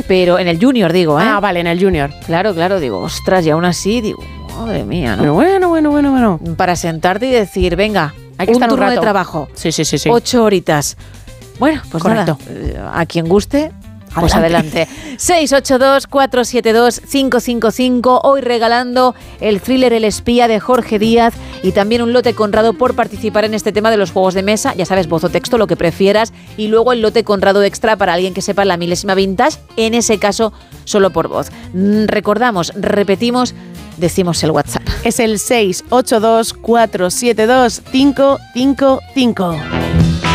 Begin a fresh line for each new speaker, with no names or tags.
Pero en el Junior, digo, ¿eh?
Ah, vale, en el Junior.
Claro, digo, ostras, y aún así, digo, madre mía, ¿no?
Pero bueno.
Para sentarte y decir, venga,
Hay que
un
estar un
turno de
rato.
trabajo.
Sí.
8 horitas. Bueno, pues
Correcto.
nada, a quien guste, pues adelante. 682-472-555, hoy regalando el thriller El espía de Jorge Díaz y también un lote Conrado por participar en este tema de los juegos de mesa, ya sabes, voz o texto, lo que prefieras, y luego el lote Conrado extra para alguien que sepa la milésima vintage, en ese caso solo por voz. Recordamos, repetimos, decimos el WhatsApp.
Es el 682-472-555.